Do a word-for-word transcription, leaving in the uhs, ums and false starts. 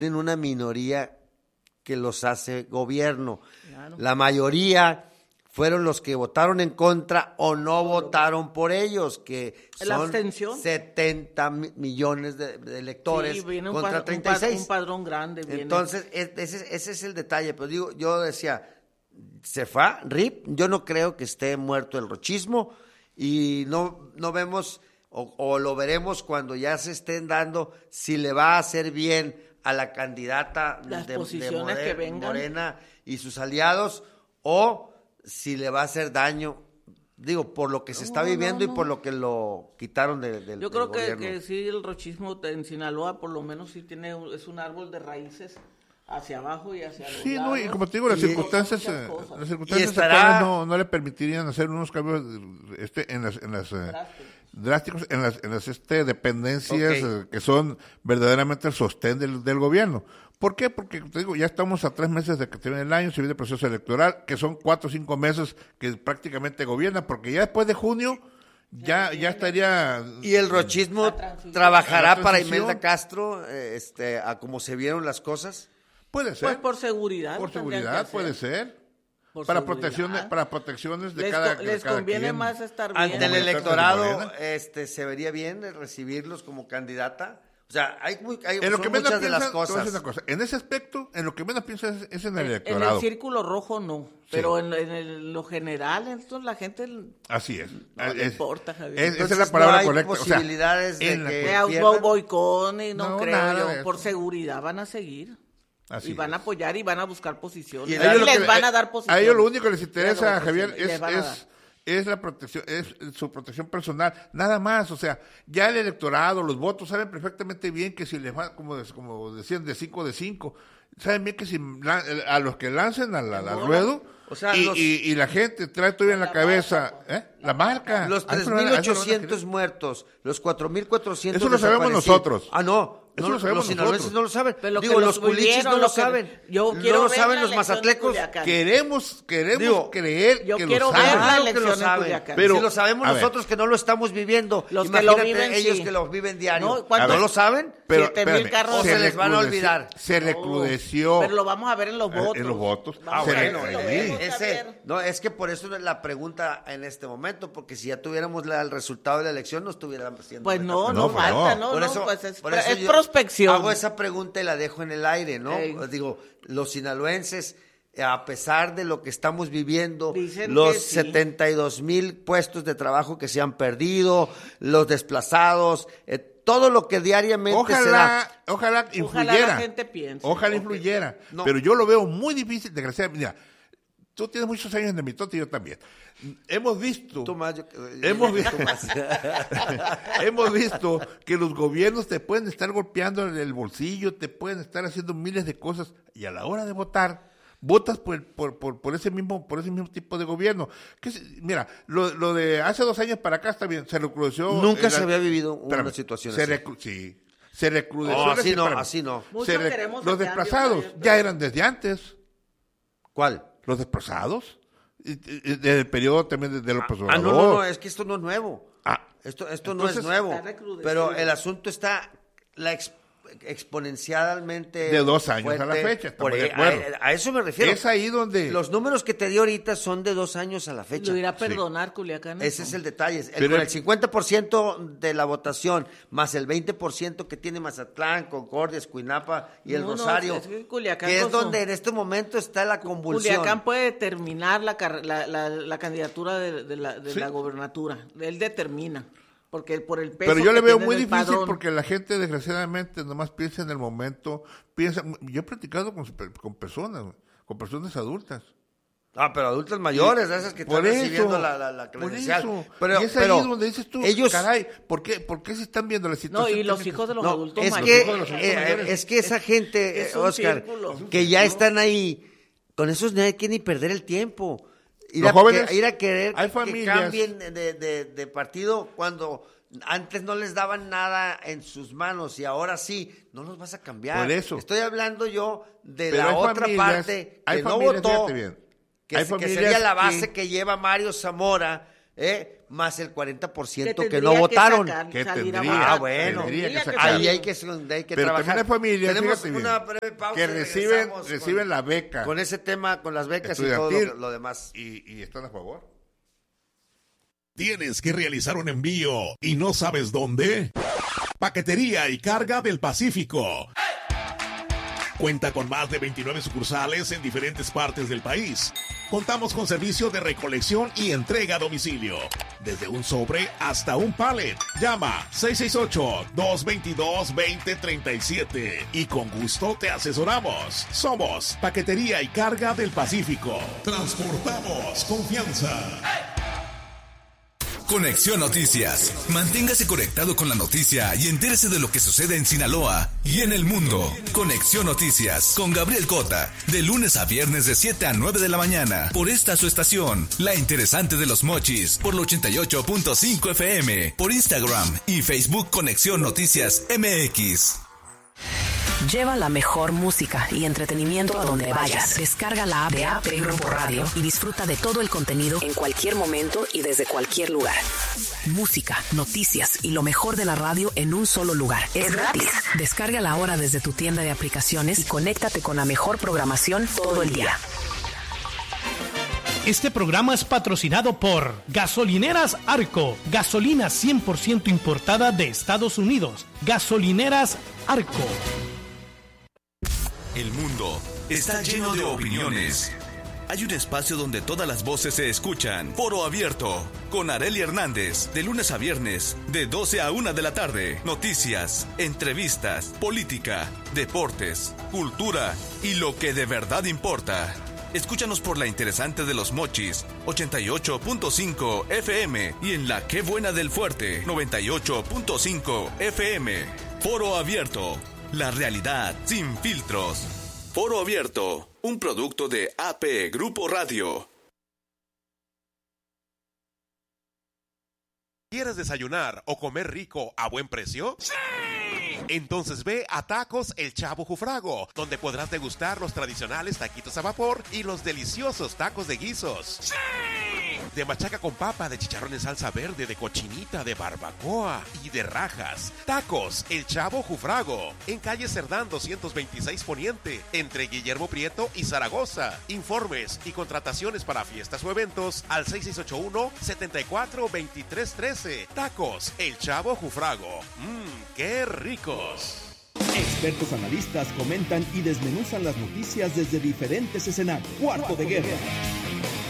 tienen una minoría que los hace gobierno. Claro. La mayoría fueron los que votaron en contra o no votaron por ellos, que La son abstención. setenta mi- millones de, de electores Sí, viene un, contra pa- treinta y seis. un, pa- un padrón grande. Viene. Entonces, es- ese, ese es el detalle. Pero digo, yo decía, se fue, R I P, yo no creo que esté muerto el rochismo y no, no vemos o, o lo veremos cuando ya se estén dando si le va a hacer bien a la candidata Las de, de posiciones More- que vengan. Morena y sus aliados o si le va a hacer daño, digo, por lo que se está No, viviendo no, y por no. lo que lo quitaron de, del Yo del creo que, gobierno. que sí, el rochismo en Sinaloa por lo menos sí tiene, un- es un árbol de raíces hacia abajo y hacia los Sí, no, y lados. como te digo, las Y- circunstancias, muchas eh, cosas. las circunstancias Y estará- actuales no, no le permitirían hacer unos cambios este, en las, en las eh, Drásticos. drásticos, en las, en las este, dependencias Ok. eh, que son verdaderamente el sostén del, del gobierno. ¿Por qué? Porque te digo, ya estamos a tres meses de que termine el año, se viene el proceso electoral, que son cuatro o cinco meses que prácticamente gobiernan, porque ya después de junio ya, ya estaría. Y el rochismo La transición. trabajará La para transición. Imelda Castro, eh, este, a como se vieron las cosas. Puede ser. Pues por seguridad. por tendrían seguridad, que puede hacer. ser. Por Para seguridad. protecciones, para protecciones de les, cada, co- de les cada conviene quien. más estar bien. Ante el Como el caso de electorado, Morena. este, ¿se vería bien eh, recibirlos como candidata? O sea, hay, muy, hay En lo son que menos muchas de piensa, las te voy a decir cosas. una cosa, en ese aspecto, en lo que menos piensa es, es en el En, en electorado. el círculo rojo no, pero en, en el- lo general, entonces la gente Así es. no le Es- importa, Javier. es- esa Entonces, es la palabra no hay correcta. O sea, posibilidades de en la- que- de pierdan. boicot y no, No, creo nada de yo, eso. por seguridad van a seguir. Así y van es. a apoyar y van a buscar posiciones. Y Y, a ellos lo les que- van a a- dar posiciones. A ellos lo único que les interesa, Claro, Javier, pues, les es, van a es, es la protección, es su protección personal, nada más. O sea, ya el electorado, los votos saben perfectamente bien que si les va, como, de- como decían, de cinco de cinco, saben bien que si la- a los que lancen al, al- al Mola. ruedo, O sea, y, los- y- y la gente trae todavía en la, La cabeza, marca, ¿eh? La marca. Los A tres eso lo van mil a- a eso lo van a ochocientos querer. muertos, los cuatro mil cuatrocientos Eso lo sabemos desaparecidos. nosotros. Ah, no. Eso no, lo sabemos los sinaloenses nosotros. no lo saben. Pero lo Digo, que los los culichis vivieron, no lo lo que- saben. yo no quiero lo ver saben la los elección de mazatlecos. Culiacán. Queremos, queremos Digo, creer yo que quiero lo ver saben. la Claro que elección lo en saben. Culiacán. Pero- si lo sabemos a ver. nosotros que no lo estamos viviendo, Los que imagínate lo viven, ellos sí. que lo viven diario. No, ¿No, ¿cuántos- lo saben? Pero, Siete mil espérame, carros. O se les van a recrudeció- olvidar. Se recrudeció. Pero lo vamos a ver en los Eh, votos. en los votos. Ah, Se bueno, le- lo sí. vemos. ese, Javier. no, es que por eso es la pregunta en este momento, porque si ya tuviéramos la- el resultado de la elección, no estuviéramos haciendo. Pues esta no, pregunta. no, No, pues falta, no. no, Por no, eso, pues es, por eso es yo prospección. Hago esa pregunta y la dejo en el aire, ¿no? Ey. Pues digo, los sinaloenses, a pesar de lo que estamos viviendo, Dicen los que sí. setenta y dos mil puestos de trabajo que se han perdido, los desplazados, eh, todo lo que diariamente se da. Ojalá, ojalá influyera. Ojalá la gente piense. Ojalá Ok. influyera. No. Pero yo lo veo muy difícil, desgraciadamente. Mira, tú tienes muchos años de mitote y yo también. Hemos visto, Tú más, yo- hemos tú visto, más. hemos visto que los gobiernos te pueden estar golpeando en el bolsillo, te pueden estar haciendo miles de cosas y a la hora de votar votas por, el- por, por, por ese mismo por ese mismo tipo de gobierno. Que se- mira, lo, lo de hace dos años para acá está bien, se recrudeció. Nunca eh, se la- había vivido una espérame, situación se así. recru- sí, se recrudeció. Oh, la- así no, espérame. así no. Mucho Se re- queremos los el cambio, desplazados Javier, ya pero- eran desde antes. ¿Cuál? Los desplazados. Y- y- y Desde el periodo también de, de López Ah, Obrador. no, no, no, es que esto no es nuevo. Ah, Esto, esto no Entonces, es nuevo. está recrudecido. Pero el asunto está la ex- exponencialmente De dos años fuerte. a la fecha, estamos Por de ahí- acuerdo. a, a eso me refiero. es ahí donde. Los números que te di ahorita son de dos años a la fecha. Lo irá a perdonar Culiacán. Ese es el detalle. El- Pero con el- el cincuenta por ciento de la votación, más el veinte por ciento que tiene Mazatlán, Concordia, Escuinapa y el No, no, Rosario, es que Culiacán que es con su- donde en este momento está la convulsión. Culiacán puede determinar la, car- la, la, la candidatura de, de la, de Sí. la gobernatura. Él determina. Porque por el peso Pero yo le que veo tiene muy en el difícil padrón. porque la gente desgraciadamente nomás piensa en el momento, piensa, yo he platicado con, con personas, con personas adultas. Ah, pero adultos mayores, de esas que Por están eso, recibiendo la, la, la por credencial. eso. Pero, y es pero ahí donde dices tú, ellos, caray, ¿por qué, ¿por qué se están viendo la No, situación? y los tan hijos de los no, adultos es mayores. que, de los adultos eh, mayores. es que esa gente, es eh, un Oscar, círculo. Es un que ya círculo. están ahí, con esos no hay que ni perder el tiempo. Ir, Los a, jóvenes, que- ir a querer hay que familias. cambien de, de, de partido cuando antes no les daban nada en sus manos y ahora sí, no los vas a cambiar. Por eso. Estoy hablando yo de Pero la hay otra familias- parte que hay no familias, votó, fíjate bien, que, hay se- que familias sería la base que- que lleva Mario Zamora, ¿eh? Más el cuarenta por ciento que, que no votaron. Que, sacar, ¿Qué salir tendría? a votar. Ah, bueno. Tendría que sacar. Ahí hay que, hay que Pero trabajar. también hay familias, Tenemos fíjate bien, una breve pausa. que y reciben, regresamos reciben con, la beca. Con ese tema, con las becas y todo estudiantil, lo, lo demás. Y, y están a favor. ¿Tienes que realizar un envío y no sabes dónde? Paquetería y Carga del Pacífico. Cuenta con más de veintinueve sucursales en diferentes partes del país. Contamos con servicio de recolección y entrega a domicilio. Desde un sobre hasta un pallet. Llama seis seis ocho, dos dos dos, dos cero tres siete y con gusto te asesoramos. Somos Paquetería y Carga del Pacífico. Transportamos confianza. Conexión Noticias. Manténgase conectado con la noticia y entérese de lo que sucede en Sinaloa y en el mundo. Conexión Noticias con Gabriel Cota. De lunes a viernes de siete a nueve de la mañana. Por esta su estación, La Interesante de los Mochis. Por la ochenta y ocho punto cinco F M. Por Instagram y Facebook Conexión Noticias M X. Lleva la mejor música y entretenimiento a donde vayas. Descarga la app de A P Grupo Radio y disfruta de todo el contenido en cualquier momento y desde cualquier lugar. Música, noticias y lo mejor de la radio en un solo lugar. Es gratis. Descárgala ahora desde tu tienda de aplicaciones y conéctate con la mejor programación todo el día. Este programa es patrocinado por Gasolineras Arco, gasolina cien por ciento importada de Estados Unidos. Gasolineras Arco. El mundo está lleno de opiniones. Hay un espacio donde todas las voces se escuchan. Foro Abierto, con Arely Hernández, de lunes a viernes, de doce a una de la tarde. Noticias, entrevistas, política, deportes, cultura y lo que de verdad importa. Escúchanos por La Interesante de los Mochis, ochenta y ocho punto cinco F M y en La Qué Buena del Fuerte, noventa y ocho punto cinco F M. Foro Abierto, la realidad sin filtros. Foro Abierto, un producto de A P Grupo Radio. ¿Quieres desayunar o comer rico a buen precio? ¡Sí! Entonces ve a Tacos El Chavo Jufrago, donde podrás degustar los tradicionales taquitos a vapor y los deliciosos tacos de guisos. ¡Sí! De machaca con papa, de chicharrón en salsa verde, de cochinita, de barbacoa y de rajas. Tacos El Chavo Jufrago, en calle Cerdán doscientos veintiséis Poniente, entre Guillermo Prieto y Zaragoza. Informes y contrataciones para fiestas o eventos al seis seis ocho uno, siete cuatro, dos tres uno tres. Tacos El Chavo Jufrago. Mmm, qué ricos. Expertos analistas comentan y desmenuzan las noticias desde diferentes escenarios. Cuarto de guerra.